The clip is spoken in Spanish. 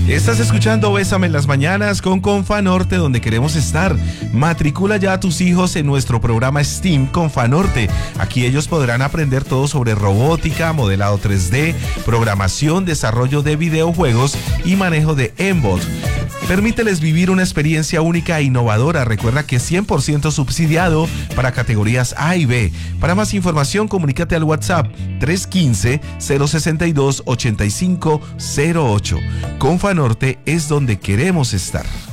Estás escuchando Bésame en las Mañanas con Confanorte, donde queremos estar. Matricula ya a tus hijos en nuestro programa STEAM Confanorte. Aquí ellos podrán aprender todo sobre robótica, modelado 3D, programación, desarrollo de videojuegos y manejo de Embot. Permíteles vivir una experiencia única e innovadora. Recuerda que es 100% subsidiado para categorías A y B. Para más información, comunícate al WhatsApp 315-062-8508. Confanorte es donde queremos estar.